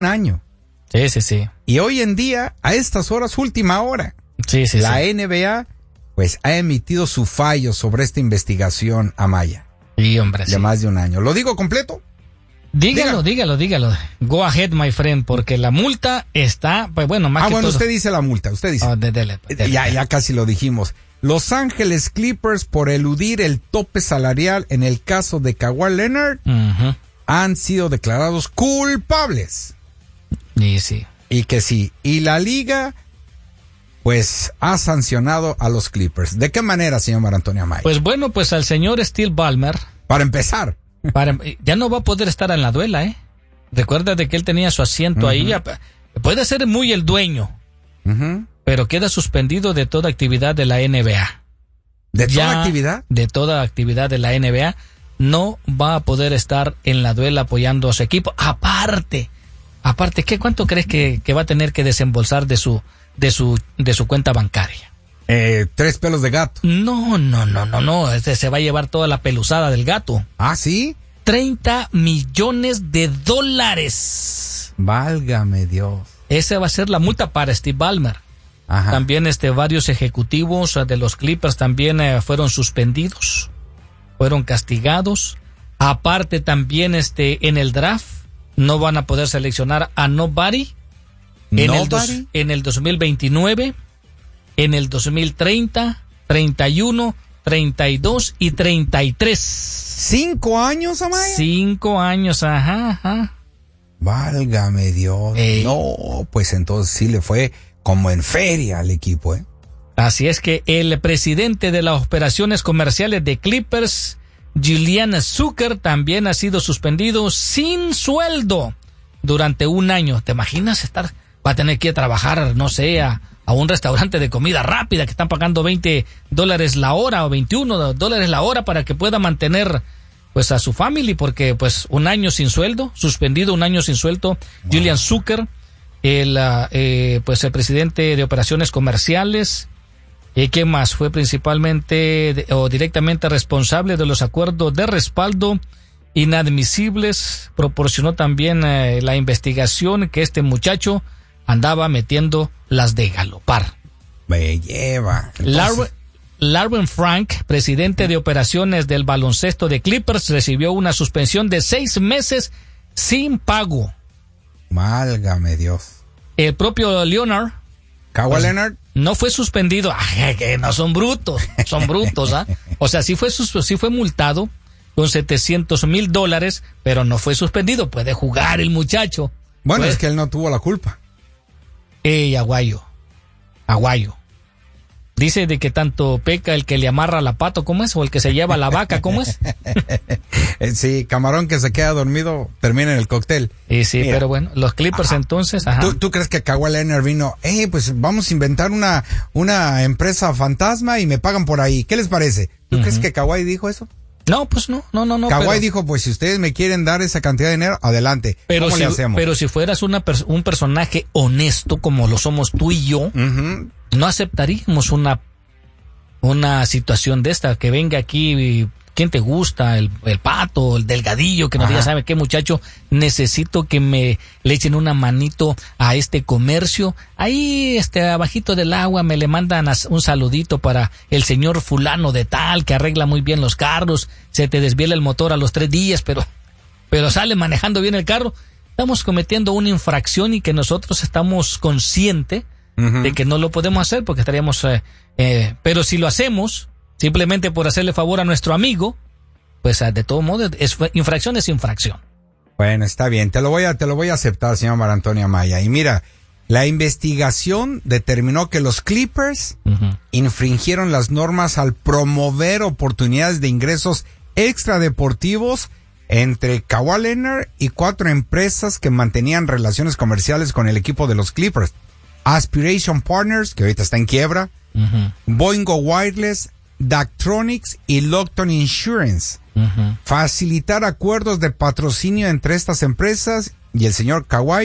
año. Sí. Y hoy en día, a estas horas, última hora, la NBA pues ha emitido su fallo sobre esta investigación, Amaya. Sí, hombre, de más de un año. ¿Lo digo completo? Dígalo. Go ahead, my friend, porque la multa está, pues bueno, más que bueno, todo. usted dice la multa, usted dice. Dele. Ya casi lo dijimos. Los Ángeles Clippers, por eludir el tope salarial en el caso de Kawhi Leonard, han sido declarados culpables. Y sí. Y que sí. Y la liga, pues, ha sancionado a los Clippers. ¿De qué manera, señor Mar Antonio Amaya? Pues bueno, pues al señor Steve Ballmer. Para empezar. Ya no va a poder estar en la duela, ¿eh? Recuerda de que él tenía su asiento ahí. Puede ser muy el dueño, pero queda suspendido de toda actividad de la NBA. ¿De toda actividad? De toda actividad de la NBA. No va a poder estar en la duela apoyando a su equipo. Aparte, ¿cuánto crees que va a tener que desembolsar de su cuenta bancaria? 3 pelos de gato. No. Se va a llevar toda la peluzada del gato. ¿Ah, sí? $30 millones. Válgame Dios. Esa va a ser la multa para Steve Ballmer. Ajá. También varios ejecutivos de los Clippers también fueron suspendidos, fueron castigados. Aparte también en el draft no van a poder seleccionar a nobody. En el 2029, en el 2030, 31, 32 y 33. 5 años, Amaya. 5 años, ajá. Válgame Dios. No, pues entonces sí le fue como en feria al equipo, ¿eh? Así es que el presidente de las operaciones comerciales de Clippers, Julian Zucker, también ha sido suspendido sin sueldo durante 1 año. ¿Te imaginas va a tener que ir a trabajar, no sé, a un restaurante de comida rápida que están pagando $20 la hora o $21 la hora para que pueda mantener pues a su family? Porque pues 1 año sin sueldo, suspendido 1 año sin sueldo. Wow. Julian Zucker, el presidente de operaciones comerciales, ¿qué más? Fue principalmente o directamente responsable de los acuerdos de respaldo inadmisibles. Proporcionó también la investigación que este muchacho andaba metiendo las de galopar. Me lleva. Larry Frank, presidente de operaciones del baloncesto de Clippers, recibió una suspensión de 6 meses sin pago. Válgame Dios. El propio Leonard, Kawhi Leonard, no fue suspendido. Que no son brutos, ¿ah? O sea, sí fue multado con $700,000, pero no fue suspendido. Puede jugar el muchacho. Bueno, es que él no tuvo la culpa. Aguayo. Dice de que tanto peca el que le amarra la pata, ¿cómo es? O el que se lleva la vaca, ¿cómo es? Sí, camarón que se queda dormido termina en el cóctel. Sí, mira, pero bueno, los Clippers entonces. Ajá. ¿Tú crees que Kawhi Leonard vino? Pues vamos a inventar una empresa fantasma y me pagan por ahí. ¿Qué les parece? ¿Tú crees que Kawhi dijo eso? No, pues no. Kawhi dijo, pues si ustedes me quieren dar esa cantidad de dinero, adelante. ¿Cómo le hacemos? Pero si fueras un personaje honesto como lo somos tú y yo, no aceptaríamos una situación de esta, que venga aquí, ¿quién te gusta? El Pato, el Delgadillo, que nos diga, ¿sabe qué, muchacho? Necesito que me le echen una manito a este comercio. Ahí, abajito del agua me le mandan un saludito para el señor fulano de tal, que arregla muy bien los carros, se te desviela el motor a los 3 días, pero sale manejando bien el carro. Estamos cometiendo una infracción y que nosotros estamos conscientes de que no lo podemos hacer porque estaríamos... pero si lo hacemos, simplemente por hacerle favor a nuestro amigo, pues de todo modo, infracción es infracción. Bueno, está bien, te lo voy a aceptar, señor Mar Antonio Amaya. Y mira, la investigación determinó que los Clippers infringieron las normas al promover oportunidades de ingresos extradeportivos entre Kawhi Leonard y 4 empresas que mantenían relaciones comerciales con el equipo de los Clippers. Aspiration Partners, que ahorita está en quiebra, Boingo Wireless, Daktronics y Lockton Insurance. Facilitar acuerdos de patrocinio entre estas empresas y el señor Kawhi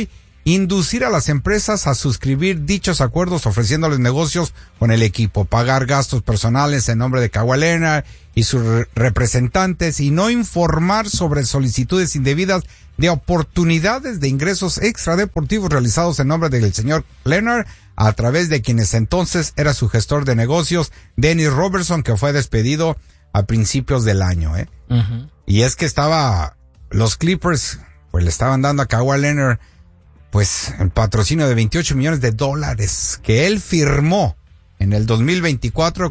inducir a las empresas a suscribir dichos acuerdos ofreciéndoles negocios con el equipo, pagar gastos personales en nombre de Kawhi Leonard y sus representantes y no informar sobre solicitudes indebidas de oportunidades de ingresos extradeportivos realizados en nombre del señor Leonard a través de quienes entonces era su gestor de negocios, Dennis Robertson, que fue despedido a principios del año. Uh-huh. Y es que los Clippers pues le estaban dando a Kawhi Leonard pues el patrocinio de $28 millones que él firmó en el 2022,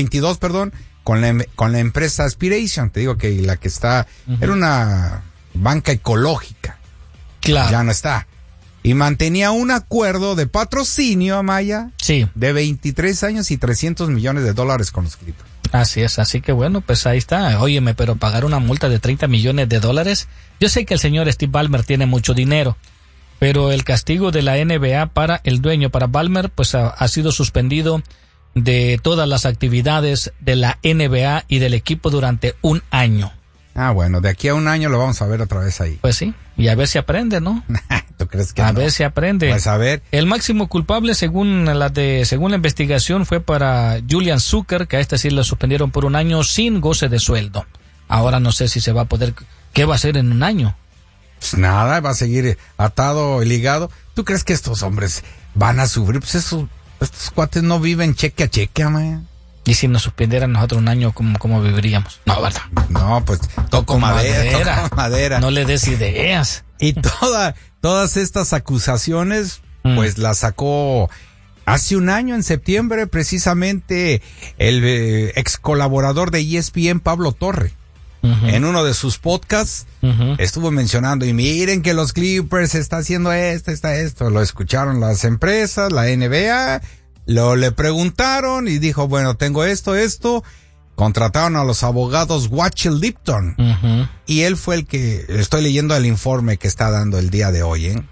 con la empresa Aspiration. Te digo que la que está, uh-huh, era una banca ecológica. Claro. Ya no está. Y mantenía un acuerdo de patrocinio, Amaya. Sí. De 23 años y $300 millones con los Clippers. Así es, así que bueno, pues ahí está. Óyeme, pero pagar una multa de $30 millones. Yo sé que el señor Steve Ballmer tiene mucho dinero, pero el castigo de la NBA para el dueño, para Ballmer, pues ha sido suspendido de todas las actividades de la NBA y del equipo durante un año. Ah, bueno, de aquí a un año lo vamos a ver otra vez ahí. Pues sí, y a ver si aprende, ¿no? ¿Tú crees que a no? ver si aprende. Pues a ver. El máximo culpable, según la investigación, fue para Julian Zucker, que a este sí lo suspendieron por un año sin goce de sueldo. Ahora no sé si se va a poder. ¿Qué va a hacer en un año? Pues nada, va a seguir atado y ligado. ¿Tú crees que estos hombres van a sufrir? Pues estos cuates no viven cheque a cheque, man. Y si nos suspendieran nosotros un año, ¿cómo viviríamos? No, ¿verdad? No, pues toco madera. No le des ideas. Y todas estas acusaciones, pues las sacó hace un año, en septiembre, precisamente el ex colaborador de ESPN, Pablo Torre. Uh-huh. En uno de sus podcasts, uh-huh, estuvo mencionando, y miren que los Clippers está haciendo esto. Lo escucharon las empresas, la NBA, le preguntaron y dijo, bueno, tengo esto. Contrataron a los abogados Watchell Lipton. Uh-huh. Y él fue el que, estoy leyendo el informe que está dando el día de hoy,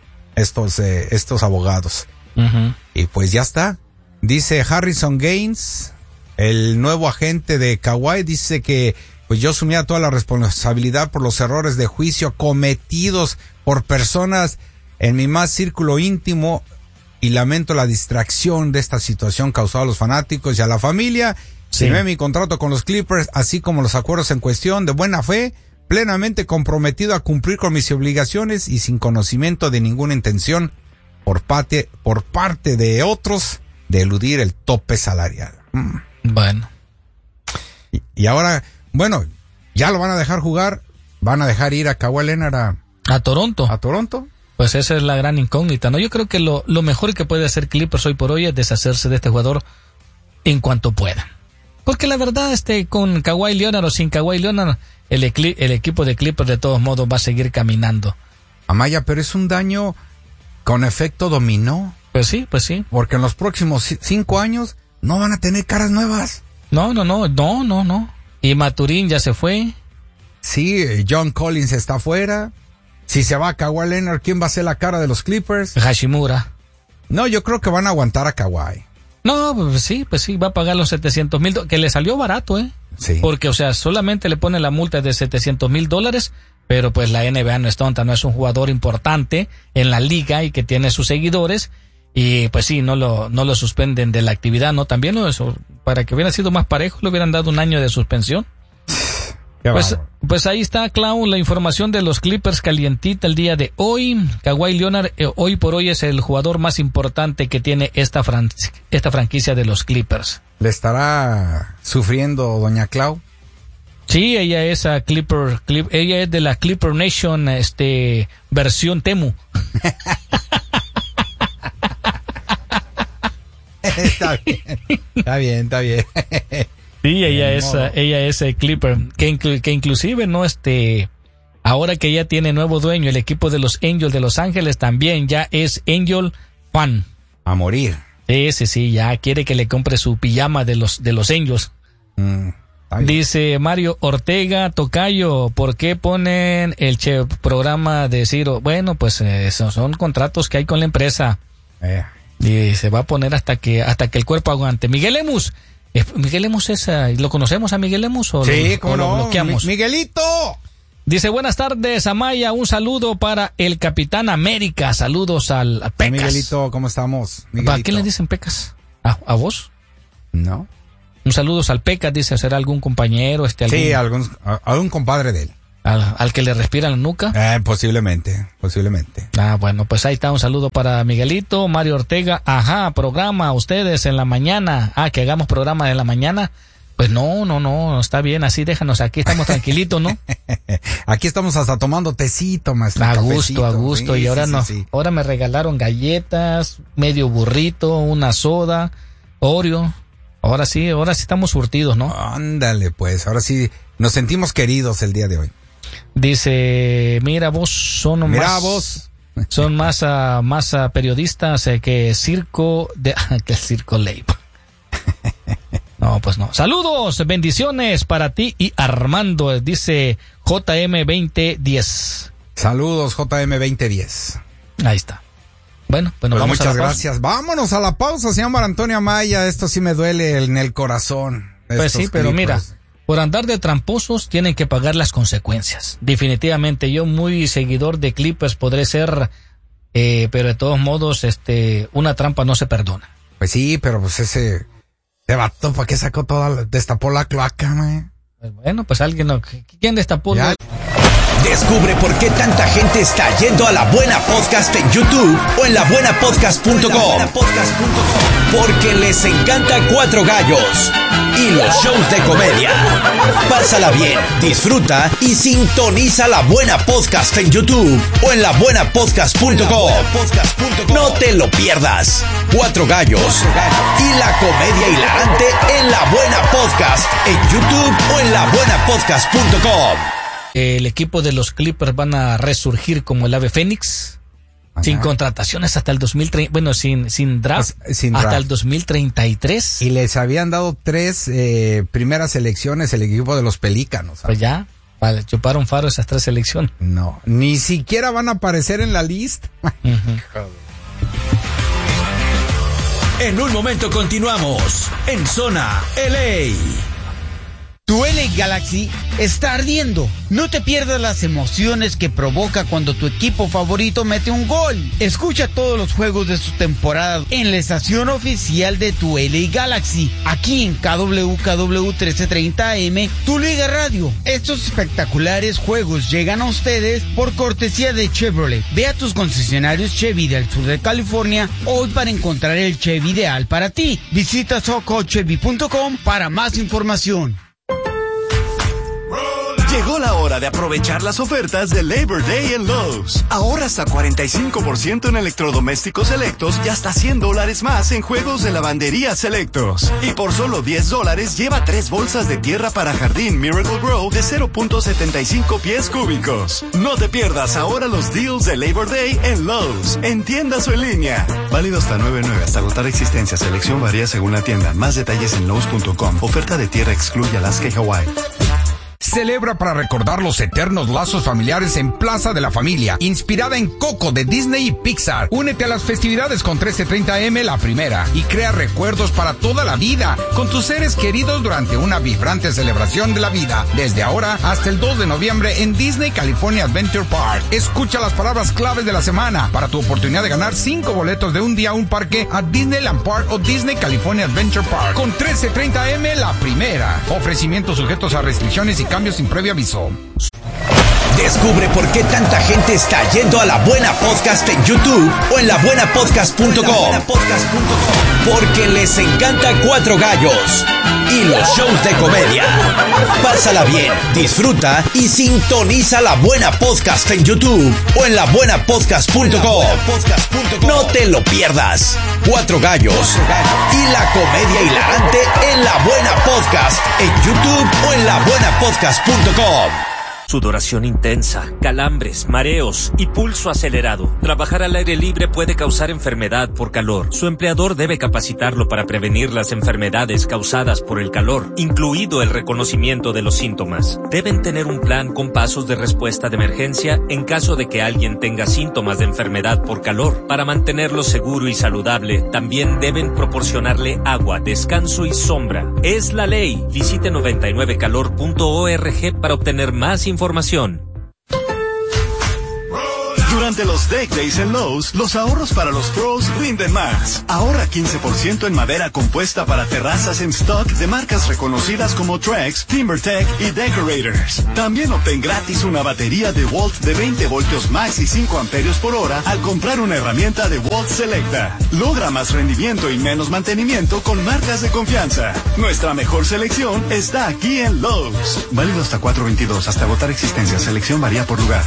estos abogados. Uh-huh. Y pues ya está. Dice Harrison Gaines, el nuevo agente de Kawhi, dice que pues yo asumía toda la responsabilidad por los errores de juicio cometidos por personas en mi más círculo íntimo y lamento la distracción de esta situación causada a los fanáticos y a la familia. Sí. Firmé mi contrato con los Clippers, así como los acuerdos en cuestión de buena fe, plenamente comprometido a cumplir con mis obligaciones y sin conocimiento de ninguna intención por parte de otros de eludir el tope salarial. Bueno. Y ahora, bueno, ya lo van a dejar jugar, van a dejar ir a Kawhi Leonard a Toronto. ¿A Toronto? Pues esa es la gran incógnita, ¿no? Yo creo que lo mejor que puede hacer Clippers hoy por hoy es deshacerse de este jugador en cuanto pueda. Porque la verdad, con Kawhi Leonard o sin Kawhi Leonard, el equipo de Clippers de todos modos va a seguir caminando. Amaya, pero es un daño con efecto dominó. Pues sí. Porque en los próximos 5 años no van a tener caras nuevas. No. Y Maturín ya se fue. Sí, John Collins está afuera. Si se va a Kawhi Leonard, ¿quién va a ser la cara de los Clippers? Hashimura. No, yo creo que van a aguantar a Kawhi. No, pues sí, va a pagar los $700,000, que le salió barato, Sí. Porque, o sea, solamente le pone la multa de $700,000, pero pues la NBA no es tonta, no es un jugador importante en la liga y que tiene sus seguidores, y pues sí, no lo suspenden de la actividad, ¿no? También para que hubiera sido más parejo, le hubieran dado un año de suspensión. Pues ahí está, Clau, la información de los Clippers calientita el día de hoy. Kawhi Leonard hoy por hoy es el jugador más importante que tiene esta franquicia de los Clippers. ¿Le estará sufriendo doña Clau? Sí, ella es ella es de la Clipper Nation, versión Temu. Está bien. Sí, ella es el Clipper, que inclusive no ahora que ya tiene nuevo dueño, el equipo de los Angels de Los Ángeles también ya es Angel fan. A morir. Sí, ya quiere que le compre su pijama de los Angels. Dice Mario Ortega, tocayo, ¿por qué ponen el programa de Ciro? Bueno, pues esos son contratos que hay con la empresa. Y se va a poner hasta que el cuerpo aguante. Miguel Lemus ¿lo conocemos a Miguel Lemus o sí, lo bloqueamos? ¡Miguelito! Dice, buenas tardes, Amaya, un saludo para el Capitán América, saludos al Pecas. Miguelito, ¿cómo estamos? ¿Para qué le dicen Pecas? ¿A vos? No. Un saludo al Pecas, dice, ¿será algún compañero? Sí, algún compadre de él. ¿Al que le respira en la nuca? Posiblemente. Bueno, pues ahí está, un saludo para Miguelito, Mario Ortega. Ajá, programa ustedes en la mañana. Que hagamos programa en la mañana. Pues no, está bien, así déjanos, aquí estamos tranquilitos, ¿no? Aquí estamos hasta tomando tecito, maestro. A gusto, sí, y ahora ahora me regalaron galletas, medio burrito, una soda, Oreo. Ahora sí estamos surtidos, ¿no? Ándale, pues, ahora sí nos sentimos queridos el día de hoy. Dice, mira vos, son más periodistas que Circo Ley. No, pues no. Saludos, bendiciones para ti y Armando, dice JM2010. Saludos, JM2010. Ahí está. Bueno, pues vamos muchas gracias. Vámonos a la pausa, señor Antonio Amaya. Esto sí me duele en el corazón. Pues sí, pero mira, por andar de tramposos tienen que pagar las consecuencias. Definitivamente, yo muy seguidor de Clippers podré ser, pero de todos modos, una trampa no se perdona. Pues sí, pero pues ese vato, ¿para qué sacó destapó la cloaca, man? Pues bueno, pues ¿quién destapó? Descubre por qué tanta gente está yendo a La Buena Podcast en YouTube o en labuenapodcast.com. Porque les encanta Cuatro Gallos y los shows de comedia. Pásala bien, disfruta y sintoniza La Buena Podcast en YouTube o en labuenapodcast.com. No te lo pierdas. Cuatro Gallos y la comedia hilarante en La Buena Podcast en YouTube o en labuenapodcast.com. El equipo de los Clippers van a resurgir como el ave fénix. Ajá. Sin contrataciones hasta el 2030, bueno, sin draft, hasta el 2033. Y les habían dado 3 primeras selecciones el equipo de los Pelícanos. ¿Sabes? Pues ya, vale, chuparon faro esas 3 selecciones. No, ni siquiera van a aparecer en la lista. En un momento continuamos en Zona LA. Tu LA Galaxy está ardiendo. No te pierdas las emociones que provoca cuando tu equipo favorito mete un gol. Escucha todos los juegos de su temporada en la estación oficial de tu LA Galaxy, aquí en KWKW 1330 AM, tu Liga Radio. Estos espectaculares juegos llegan a ustedes por cortesía de Chevrolet. Ve a tus concesionarios Chevy del sur de California hoy para encontrar el Chevy ideal para ti. Visita socochevy.com para más información. Llegó la hora de aprovechar las ofertas de Labor Day en Lowe's. Ahorra hasta 45% en electrodomésticos selectos y hasta $100 más en juegos de lavandería selectos. Y por solo $10 lleva 3 bolsas de tierra para jardín Miracle Grow de 0.75 pies cúbicos. No te pierdas ahora los deals de Labor Day en Lowe's, en tiendas o en línea. Válido hasta 9/9, hasta agotar existencia. Selección varía según la tienda. Más detalles en Lowe's.com. Oferta de tierra excluye Alaska y Hawái. Celebra para recordar los eternos lazos familiares en Plaza de la Familia, inspirada en Coco de Disney y Pixar. Únete a las festividades con 1330 AM La Primera y crea recuerdos para toda la vida con tus seres queridos durante una vibrante celebración de la vida. Desde ahora hasta el 2 de noviembre en Disney California Adventure Park. Escucha las palabras claves de la semana para tu oportunidad de ganar 5 boletos de un día a un parque a Disneyland Park o Disney California Adventure Park. Con 1330 AM La Primera. Ofrecimientos sujetos a restricciones y cambios sin previo aviso. Descubre por qué tanta gente está yendo a La Buena Podcast en YouTube o en labuenapodcast.com. Porque les encanta Cuatro Gallos y los shows de comedia. Pásala bien, disfruta y sintoniza La Buena Podcast en YouTube o en labuenapodcast.com. No te lo pierdas. Cuatro Gallos y la comedia hilarante en La Buena Podcast en YouTube o en labuenapodcast.com. Sudoración intensa, calambres, mareos y pulso acelerado. Trabajar al aire libre puede causar enfermedad por calor. Su empleador debe capacitarlo para prevenir las enfermedades causadas por el calor, incluido el reconocimiento de los síntomas. Deben tener un plan con pasos de respuesta de emergencia en caso de que alguien tenga síntomas de enfermedad por calor. Para mantenerlo seguro y saludable, también deben proporcionarle agua, descanso y sombra. Es la ley. Visite 99calor.org para obtener más información. Durante los Deck Days en Lowe's, los ahorros para los pros rinden más. Ahorra 15% en madera compuesta para terrazas en stock de marcas reconocidas como Trex, TimberTech y Decorators. También obtén gratis una batería DeWalt de 20 voltios max y 5 amperios por hora al comprar una herramienta DeWalt Selecta. Logra más rendimiento y menos mantenimiento con marcas de confianza. Nuestra mejor selección está aquí en Lowe's. Válido hasta 4/22, hasta agotar existencia. Selección varía por lugar.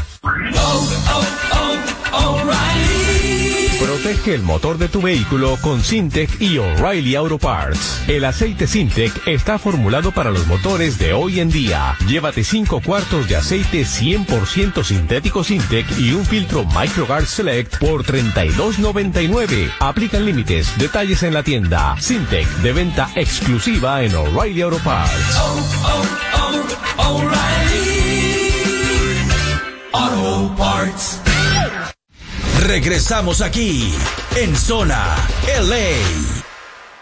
Protege el motor de tu vehículo con Syntec y O'Reilly Auto Parts. El aceite Syntec está formulado para los motores de hoy en día. Llévate 5 cuartos de aceite 100% sintético Syntec y un filtro MicroGuard Select por $32.99. Aplican límites. Detalles en la tienda. Syntec, de venta exclusiva en O'Reilly Auto Parts. O'Reilly Auto Parts. Regresamos aquí en Zona LA.